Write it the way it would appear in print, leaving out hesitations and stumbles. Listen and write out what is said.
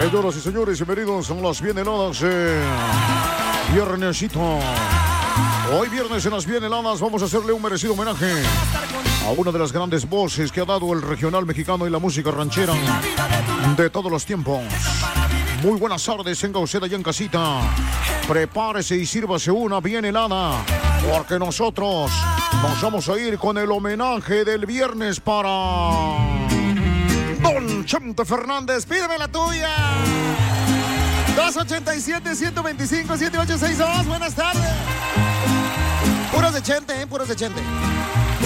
Señoras y señores, bienvenidos a las bien heladas viernesito. Hoy viernes en las bien heladas vamos a hacerle un merecido homenaje a una de las grandes voces que ha dado el regional mexicano y la música ranchera de todos los tiempos. Muy buenas tardes, tenga usted allá en casita. Prepárese y sírvase una bien helada, porque nosotros nos vamos a ir con el homenaje del viernes para Don Chente Fernández. Pídeme la tuya. 287-125-7862. Buenas tardes. Puros de Chente, puros de Chente.